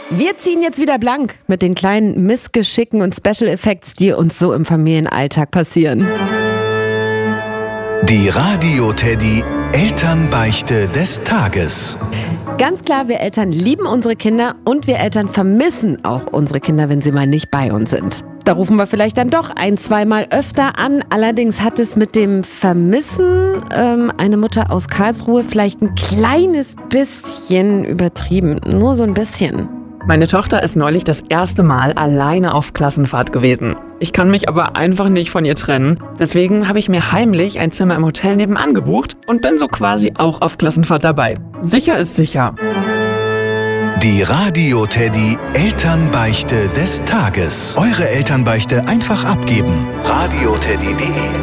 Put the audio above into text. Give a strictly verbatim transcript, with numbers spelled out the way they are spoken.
Wir ziehen jetzt wieder blank mit den kleinen Missgeschicken und Special Effects, die uns so im Familienalltag passieren. Die Radio-Teddy Elternbeichte des Tages. Ganz klar, wir Eltern lieben unsere Kinder und wir Eltern vermissen auch unsere Kinder, wenn sie mal nicht bei uns sind. Da rufen wir vielleicht dann doch ein, zweimal öfter an. Allerdings hat es mit dem Vermissen ähm, eine Mutter aus Karlsruhe vielleicht ein kleines bisschen übertrieben. Nur so ein bisschen. Meine Tochter ist neulich das erste Mal alleine auf Klassenfahrt gewesen. Ich kann mich aber einfach nicht von ihr trennen. Deswegen habe ich mir heimlich ein Zimmer im Hotel nebenan gebucht und bin so quasi auch auf Klassenfahrt dabei. Sicher ist sicher. Die Radio-Teddy Elternbeichte des Tages. Eure Elternbeichte einfach abgeben. radio teddy punkt de